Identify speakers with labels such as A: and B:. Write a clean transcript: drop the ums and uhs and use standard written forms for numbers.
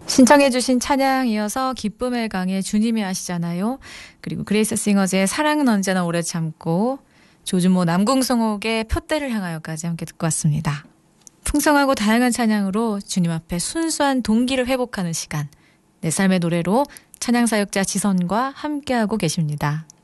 A: 신청해 주신 찬양 이어서 기쁨의 강의 주님이 하시잖아요. 그리고 그레이스 싱어즈의 사랑은 언제나 오래 참고, 조준모 남궁성옥의 표대를 향하여까지 함께 듣고 왔습니다. 풍성하고 다양한 찬양으로 주님 앞에 순수한 동기를 회복하는 시간, 내 삶의 노래로 찬양 사역자 지선과 함께하고 계십니다.